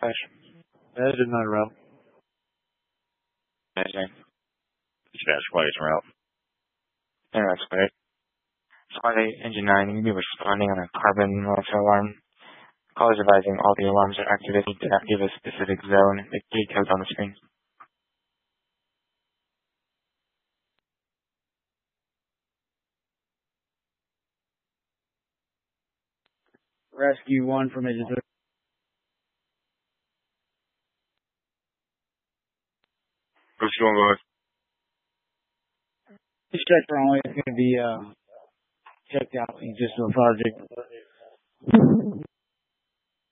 Flash. Engine 9 route. Engine. Dispatch, flight is en route. That's great. Squad 8, Engine 9, you'll be responding on a carbon monoxide alarm. Call is advising all the alarms are activated to active a specific zone. The key code's on the screen. Rescue 1 from Engine 3. Rescue 1, go ahead. This check for only is going to be checked out. He's just lethargic.